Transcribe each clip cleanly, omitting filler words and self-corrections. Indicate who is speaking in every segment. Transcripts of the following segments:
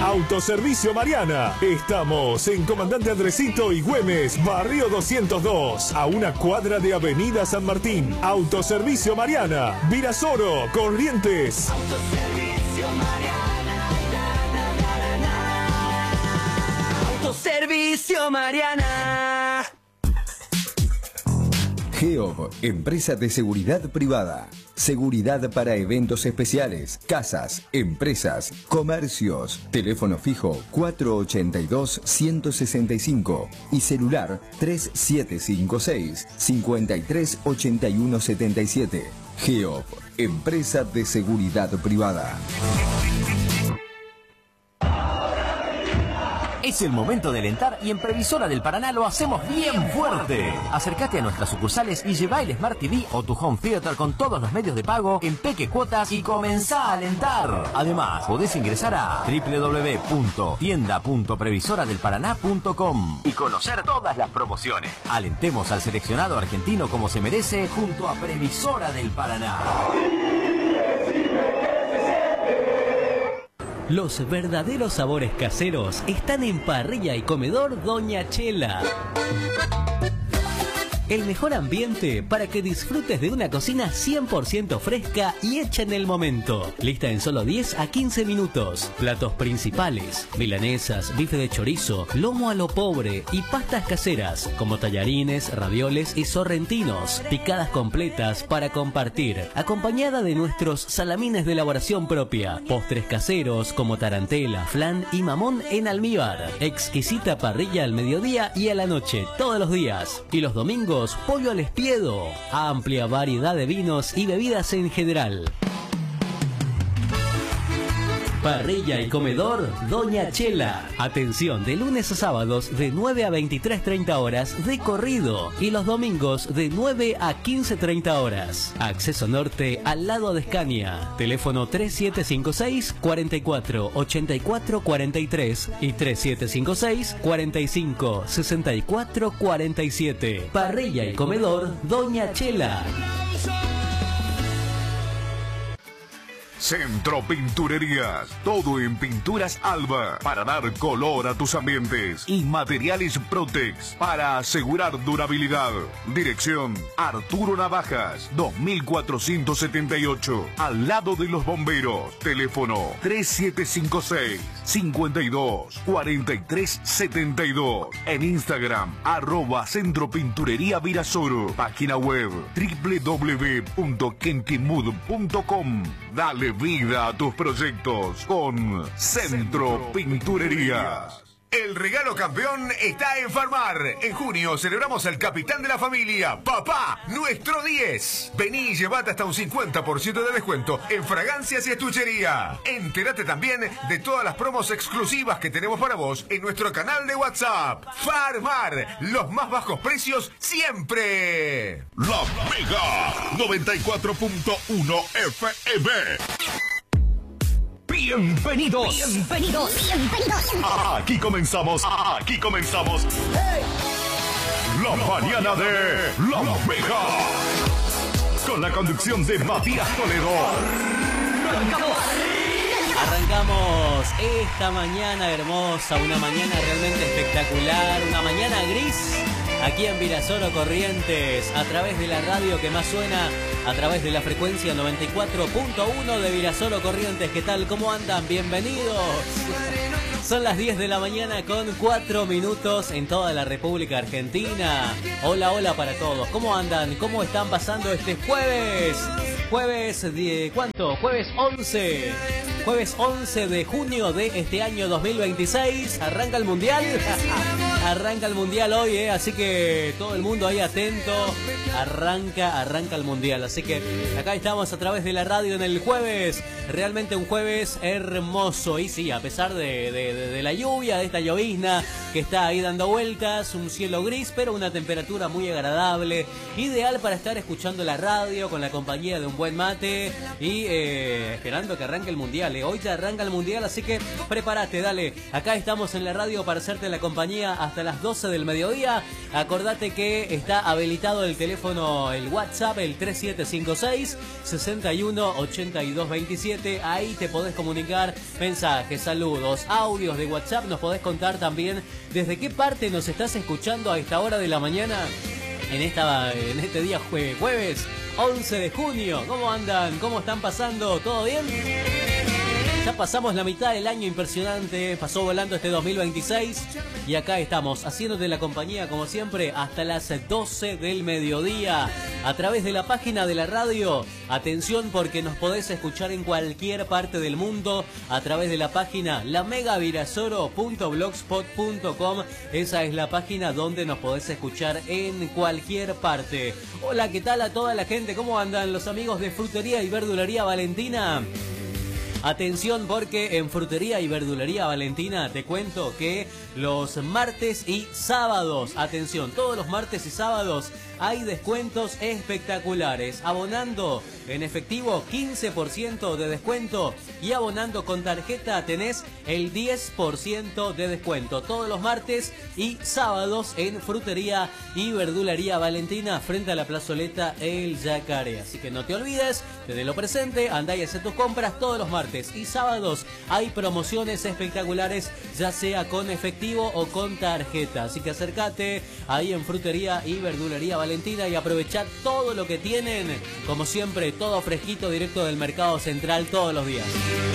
Speaker 1: Autoservicio Mariana. Estamos en Comandante Andresito y Güemes, Barrio 202, a una cuadra de Avenida San Martín. Autoservicio Mariana, Virasoro, Corrientes.
Speaker 2: Autoservicio Mariana. Autoservicio Mariana.
Speaker 3: GEOB, empresa de seguridad privada. Seguridad para eventos especiales, casas, empresas, comercios. Teléfono fijo 482-165 y celular 3756-538177. GEOB, empresa de seguridad privada.
Speaker 4: Es el momento de alentar y en Previsora del Paraná lo hacemos bien fuerte. Acércate a nuestras sucursales y lleva el Smart TV o tu Home Theater con todos los medios de pago en peque cuotas y comenzá a alentar. Además, podés ingresar a www.tienda.previsoradelparaná.com y conocer todas las promociones. Alentemos al seleccionado argentino como se merece junto a Previsora del Paraná.
Speaker 5: Los verdaderos sabores caseros están en Parrilla y Comedor Doña Chela. El mejor ambiente para que disfrutes de una cocina 100% fresca y hecha en el momento. Lista en solo 10 a 15 minutos. Platos principales, milanesas, bife de chorizo, lomo a lo pobre y pastas caseras como tallarines, ravioles y sorrentinos. Picadas completas para compartir, acompañada de nuestros salamines de elaboración propia. Postres caseros como tarantela, flan y mamón en almíbar. Exquisita parrilla al mediodía y a la noche, todos los días. Y los domingos, pollo al espiedo. Amplia variedad de vinos y bebidas en general. Parrilla y Comedor Doña Chela. Atención de lunes a sábados de 9 a 23:30 horas de corrido y los domingos de 9 a 15:30 horas. Acceso norte al lado de Escania. Teléfono 3756 44 84 43 y 3756 45 64 47. Parrilla y Comedor Doña Chela.
Speaker 6: Centro Pinturerías, todo en pinturas Alba, para dar color a tus ambientes, y materiales Protex, para asegurar durabilidad. Dirección, Arturo Navajas, 2478, al lado de los bomberos. Teléfono, 3756-52-4372. En Instagram, @Centro Pinturería Virasoro. Página web, www.kentimud.com. Dale vida a tus proyectos con Centro Pinturerías. El regalo campeón está en Farmar. En junio celebramos al capitán de la familia, papá, nuestro 10. Vení y llevate hasta un 50% de descuento en fragancias y estuchería. Entérate también de todas las promos exclusivas que tenemos para vos en nuestro canal de WhatsApp. Farmar, los más bajos precios siempre.
Speaker 7: La Mega 94.1 FM.
Speaker 6: Bienvenidos. Aquí comenzamos. Hey. La mañana de La Mega. Con la conducción de Matías Toledo.
Speaker 5: Arrancamos esta mañana hermosa, una mañana realmente espectacular, una mañana gris. Aquí en Virasoro Corrientes, a través de la radio que más suena, a través de la frecuencia 94.1 de Virasoro Corrientes. ¿Qué tal? ¿Cómo andan? Bienvenidos. Son las 10 de la mañana con 4 minutos en toda la República Argentina. Hola, hola para todos. ¿Cómo andan? ¿Cómo están pasando este jueves? Jueves de... ¿cuánto? Jueves 11. Jueves 11 de junio de este año 2026. Arranca el Mundial. Arranca el Mundial hoy, así que todo el mundo ahí atento. Arranca el Mundial. Así que acá estamos a través de la radio en el jueves. Realmente un jueves hermoso. Y sí, a pesar de la lluvia, de esta llovizna que está ahí dando vueltas, un cielo gris, pero una temperatura muy agradable. Ideal para estar escuchando la radio con la compañía de un buen mate y esperando que arranque el Mundial. Hoy te arranca el Mundial, así que prepárate, dale. Acá estamos en la radio para hacerte la compañía hasta las 12 del mediodía. Acordate que está habilitado el teléfono teléfono, el WhatsApp, el 3756-618227. Ahí te podés comunicar mensajes, saludos, audios de WhatsApp. Nos podés contar también desde qué parte nos estás escuchando a esta hora de la mañana. En este día jueves 11 de junio. ¿Cómo andan? ¿Cómo están pasando? ¿Todo bien? Ya pasamos la mitad del año, impresionante. Pasó volando este 2026. Y acá estamos, haciéndote la compañía, como siempre, hasta las 12 del mediodía. A través de la página de la radio. Atención, porque nos podés escuchar en cualquier parte del mundo. A través de la página lamegavirasoro.blogspot.com. Esa es la página donde nos podés escuchar en cualquier parte. Hola, ¿qué tal a toda la gente? ¿Cómo andan los amigos de Frutería y Verdulería Valentina? Atención, porque en Frutería y Verdulería Valentina te cuento que los martes y sábados, atención, todos los martes y sábados hay descuentos espectaculares. Abonando en efectivo 15% de descuento y abonando con tarjeta tenés el 10% de descuento. Todos los martes y sábados en Frutería y Verdulería Valentina frente a la plazoleta El Yacaré. Así que no te olvides, tenelo presente, andá y hacé tus compras todos los martes y sábados. Hay promociones espectaculares, ya sea con efectivo o con tarjeta. Así que acércate ahí en Frutería y Verdulería Valentina y aprovechá todo lo que tienen. Como siempre, todo fresquito, directo del Mercado Central todos los días.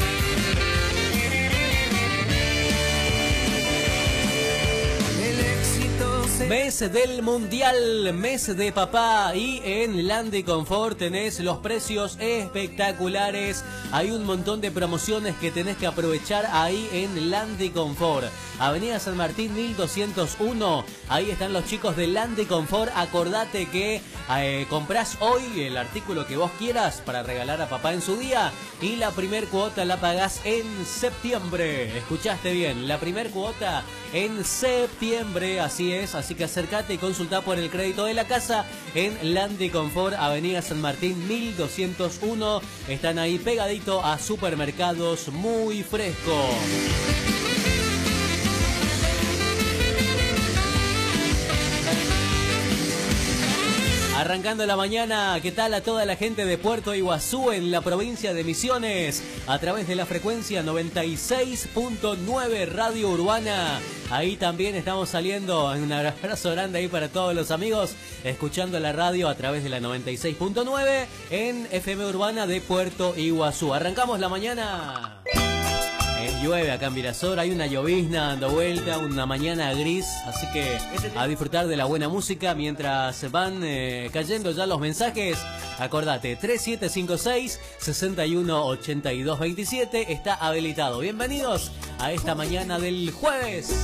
Speaker 5: Mes del Mundial, mes de papá, y en Land Confort tenés los precios espectaculares. Hay un montón de promociones que tenés que aprovechar ahí en Land Confort. Avenida San Martín 1201, ahí están los chicos de Land Confort. Acordate que comprás hoy el artículo que vos quieras para regalar a papá en su día y la primer cuota la pagás en septiembre. Escuchaste bien, la primer cuota en septiembre, así es. Así que acércate y consultá por el crédito de la casa en Land Confort, Avenida San Martín 1201. Están ahí pegadito a Supermercados Muy Fresco. Arrancando la mañana, ¿qué tal a toda la gente de Puerto Iguazú en la provincia de Misiones? A través de la frecuencia 96.9 Radio Urbana. Ahí también estamos saliendo. Un abrazo grande ahí para todos los amigos escuchando la radio a través de la 96.9 en FM Urbana de Puerto Iguazú. Arrancamos la mañana. Llueve acá en Virasoro, hay una llovizna dando vuelta, una mañana gris, así que a disfrutar de la buena música mientras van cayendo ya los mensajes. Acordate, 3756-618227 está habilitado. Bienvenidos a esta mañana del jueves.